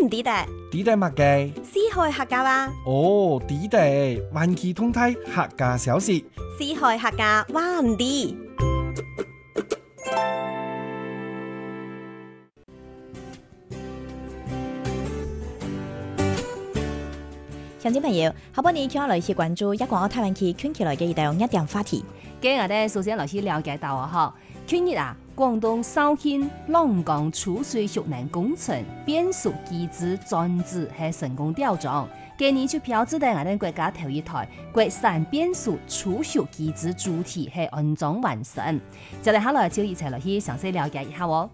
地帶？ 地帶乜嘅？ 四海客家話。 哦，地帶環期通態客家消息。 四海客家話唔啲。鄉親朋友，下半年叫我來去關注一個台灣區圈起來嘅一條熱點話題。 今日我哋首先來去了解到啊，近日啊，廣東肇慶龍崗儲水蓄能工程變速機制裝置係成功吊裝，今年就標誌喺我哋國家頭一台國產變速儲水機制主體係安裝完成。接下來就一齊來去詳細了解一下喎。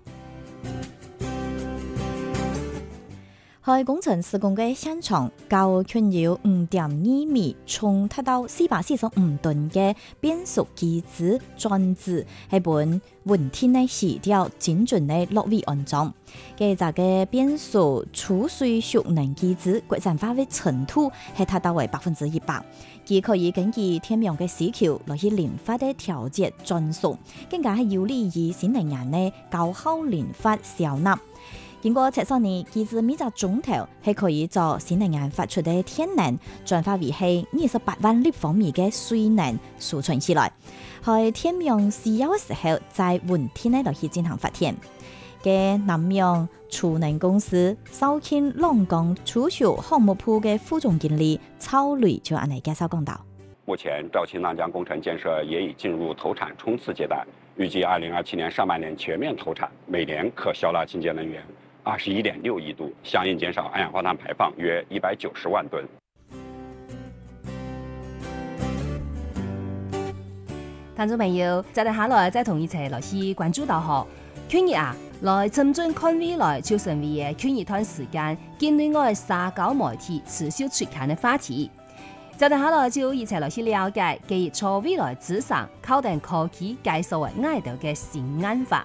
喺工程施工嘅現場，較圈有5.2米，重達到445噸嘅變速機制裝置，係本穩定嘅協調精準嘅落位安裝。嘅就嘅變速儲水蓄能機制國產化嘅程度係達到為100%，佢可以根據天命嘅需求來去靈活嘅調節轉速，更加係有利於新能源嘅高效靈活消納。經過測算呢，機制每個鐘頭係可以將新能源發出嘅天能轉化為係28萬立方米嘅水能儲存起來，喺天命需要嘅時候再穩定嘅落去進行發電。嘅南陽儲能公司肇慶龍崗儲水項目部嘅副總經理曹磊就按嚟介紹講到： 目前肇慶浪江工程建設也已進入投產衝刺階段，預計2027年上半年全面投產，每年可消納清潔能源21.6億度，相應減少二氧化碳排放約190萬噸。 聽眾朋友，接下來再同一齊來去關注到嗬，近日啊，來尋準看未來就成為嘅近一段時間，境內外社交媒體持續出刊嘅話題。接下來就一齊來去了解，繼從未來之上靠定科技介紹嘅愛到嘅新安法。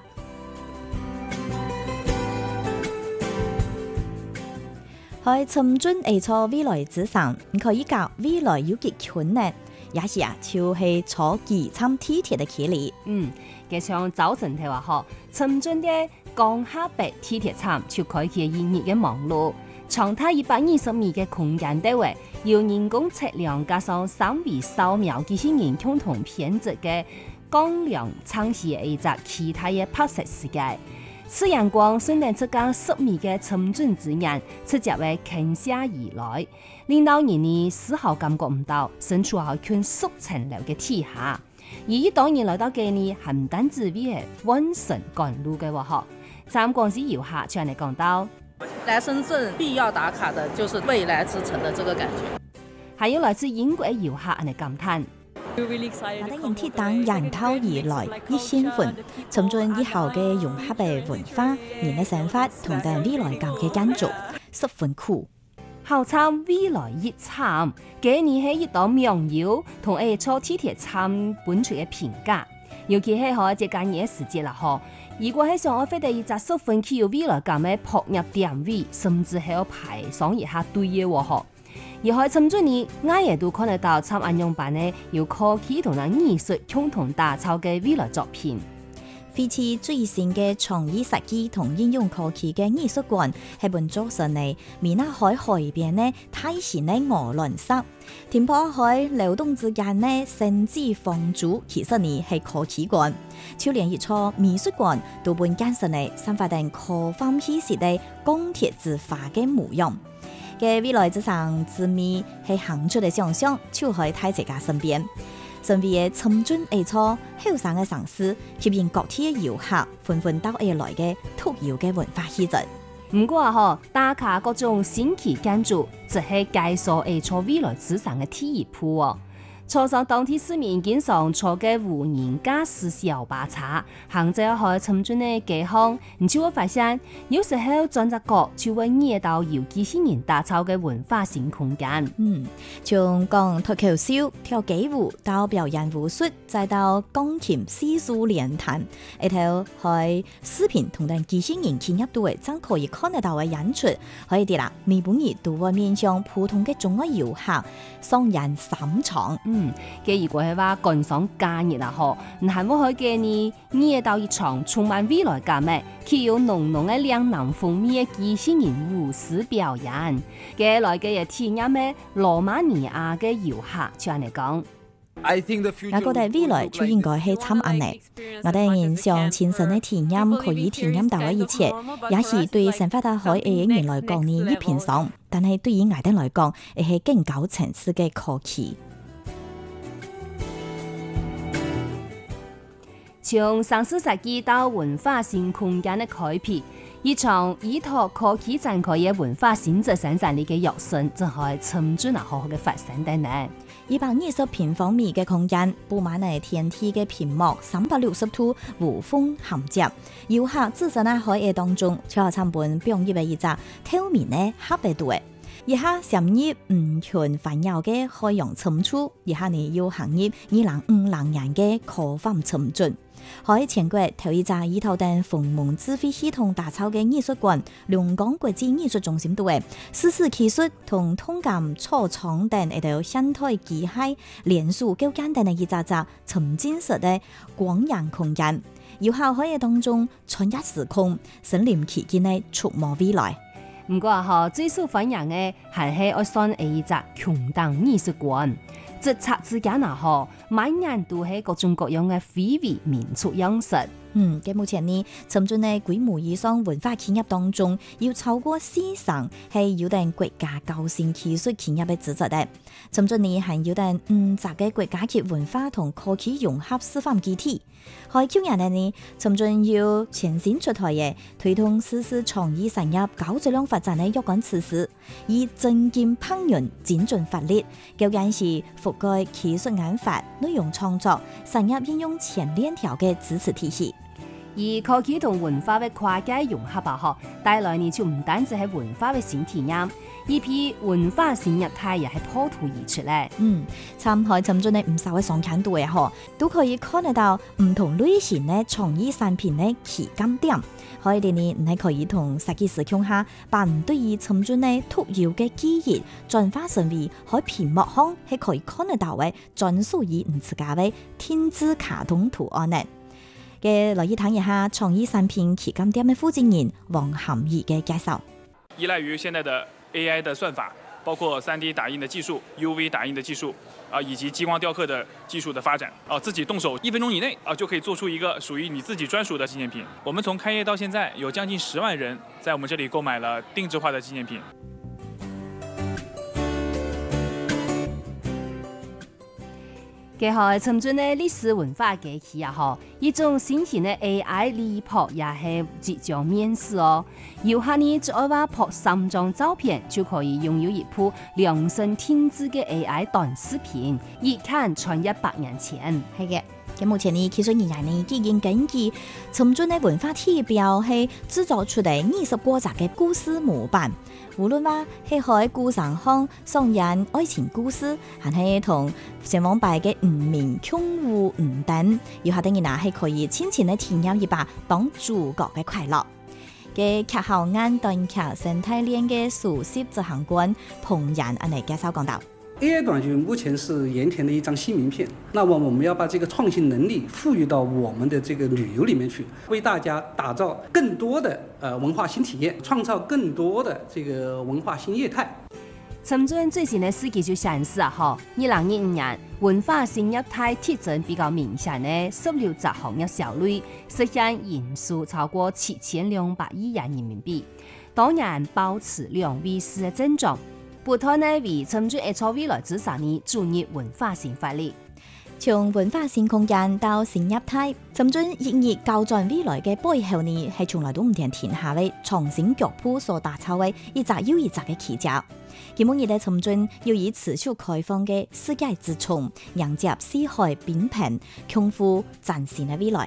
喺尋準而坐未來之上，可以教未來有幾困難，也是啊，就係坐機艙地鐵嘅距離。 嘅像早晨嘅話嗬，尋準嘅江夏北地鐵站就開啟營業嘅網絡，長達120米嘅空間單位，由人工測量加上3D掃描機器人共同編織嘅光亮창시一隻其他嘅拍攝世界。此陽光雖然出間10米嘅尋準之眼，直接為傾瀉而來，令到人哋絲毫感覺唔到身處喺圈縮層樓嘅地下。而一當然來到嘅呢，係唔單止為係溫順趕路嘅話，參觀時遊客向你講到， 來深圳必要打卡的就是未來之城的這個感覺。 還有來自英國嘅遊客嚟感嘆。 我哋人鐵等人頭而來，一興奮，尋準以後嘅融合嘅文化、人嘅想法同埋未來感嘅建築，十分酷。 考參未來一站，今年係一檔名謠同坐地鐵站本出嘅評價，尤其係喺這間嘢時節啦嗬。如果喺上海飛地一隻十分具有未來感嘅撲入點位，甚至係要排上一下隊嘅喎嗬。而喺尋準呢，我亦都看得到參應用版呢，由科技同埋藝術共同打造嘅未來作品。 非次最新嘅創意設計同應用科技嘅藝術館，係本作上嚟米那海海邊呢，泰式嘅鵝卵石，填破海流動之間呢，甚至放逐，其實呢係科技館。就連一座美術館都本簡直嚟散發定科幻氣息嘅鋼鐵之化嘅模樣。嘅未來之上之美係行出嚟想象，就喺大自家身邊。身邊嘅尋準而坐，後生嘅城市吸引各地嘅遊客紛紛到而來嘅特有嘅文化氣質。 唔過啊，打卡各種新奇建築，就係介紹而坐未來之上嘅第一步喎。坐上當地市民經常坐嘅無人駕駛小巴車，行走喺尋準嘅街巷，你就會發現，有時候轉隻角就會惹到由機器人打造嘅文化新空間。 從講脫口秀、跳街舞到表演武術，再到鋼琴、藝術連彈，一頭喺視頻同等機器人嵌入到嘅，真可以看得到嘅演出，可以啲啦。每本日都會面向普通嘅中國遊客，雙人3場。 如果係話趕上假日啊，嗬，唔係冇可嘅呢，熱到一場充滿未來感嘅，具有濃濃嘅嶺南風味嘅機器人舞獅表演，嘅來嘅嘢體驗嘅羅馬尼亞嘅遊客，就嚟講。 我覺得未來就應該係參安嘅。我哋人想親身嘅體驗，可以體驗到嘅一切，也是對生活喺海嘅人來講呢一片爽，但係對於我哋來講，係更高層次嘅科技。 從14世紀到文化新空間嘅開闢，一場依託科技展開嘅文化新質生產力嘅躍升，就係尋準好好嘅發生的呢。 220平方米嘅空間，佈滿係天梯嘅屏幕，360度無縫銜接，遊客置身喺海嘅當中，就係參觀表演嘅一隻透明嘅黑白度嘅，以下滲入唔全環繞嘅海洋深處，以下呢要行入2050年嘅科幻沉浸。喺全國頭一隻依託等鴻蒙智慧系統打造嘅藝術館，龍崗國際藝術中心度嘅44技術同通鑑錯廠等一道現代機械連數構建等嘅一隻沉浸式嘅廣陽空間，遊客可以當中穿越時空，身臨其境嘅觸摸未來。 唔過啊，最受歡迎嘅係喺愛上嘅一隻穹頂藝術館。直插之間啊，嗬，每年都係各種各樣嘅非遺民俗樣式。 嘅目前呢，尋進嘅規模以上文化企業當中，要超過4成係有等國家高新技術企業嘅資質嘅。尋進呢係有等5隻嘅國家級文化同科技融合示範基地。喺今日呢，尋進要全新出台嘅推動實施創意產業高質量發展嘅若干措施，以增進烹飪精準法律，究竟是覆蓋技術研發、內容創作、產業應用全鏈條嘅支持體系。 而科技同文化嘅跨界融合啊，帶來呢就唔單止係文化嘅新體驗，呢批文化新業態又係破土而出咧。參海尋進嘅唔少嘅上刊度嘅都可以看得到唔同類型嘅創意產品嘅旗艦點。可以哋呢唔係可以同設計師傾下，把唔對於尋進嘅特有嘅記憶轉化成為喺屏幕上係可以看得到嘅專屬於唔自家嘅天之卡通圖案嘅。嘅來一談一下創意產品旗艦店嘅負責人王涵義嘅介紹。 依賴於現在的 AI 的算法，包括 3D 打印的技術、UV 打印的技術以及激光雕刻的技術的發展自己動手1分鐘以內就可以做出一個屬於你自己專屬的紀念品。我們從開業到現在，有將近10萬人在我們這裡購買了定制化的紀念品。 嘅係尋進嘅歷史文化機器啊，一種新型嘅 AI 臉譜也係即將面世哦。遊客呢只要話拍3張照片，就可以擁有一部量身定制嘅 AI 短視頻，一看穿越100年前。 係嘅。咁目前呢，技術人員呢已經根據尋進嘅文化體表係製造出嚟20多集嘅故事模板。無論話係喺故事上上演愛情故事，還係同上網拜嘅五名寵物五等，遊客等人係可以親情嘅體驗一把當主角嘅快樂。嘅劇後眼短劇生態鏈嘅熟悉執行官彭然安嚟介紹講到。 AI 短劇目前是鹽田的一張新名片，那麼我們要把這個創新能力賦予到我們的這個旅遊裡面去，為大家打造更多的文化新體驗，創造更多的這個文化新業態。 尋進最新的數據就顯示2025年文化新業態特徵比較明顯的16隻行業小類實現營收超過7200億元人民幣，當然保持2位數的增長。不斷呢為尋進喺未來之上呢注入文化新發力。 從文化新空間到新業態，尋進仍然高轉未來嘅背後呢，係從來都唔停停下嘅創新腳步所打造嘅一集又一集嘅奇蹟。希望你哋尋進要以持續開放嘅世界之窗，迎接四海變平、豐富嶄新嘅未來。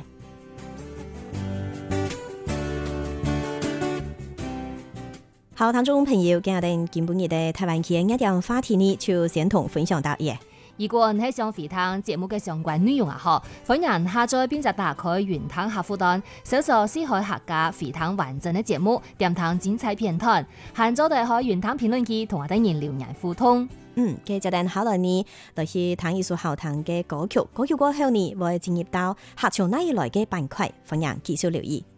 好，聽眾朋友，今日今本日嘅台灣劇一點話題呢，就先同分享到嘢。 如果你係想回聽節目嘅相關內容歡迎下載編輯打開雲聽客戶端，搜索四海客家回聽完整嘅節目，點聽精彩片段，下載到喺雲聽評論區同我哋人留言互動。 嘅就等後來呢，就是聽藝術後堂嘅歌曲，歌曲過後呢，會進入到客場那一來嘅板塊，歡迎繼續留意。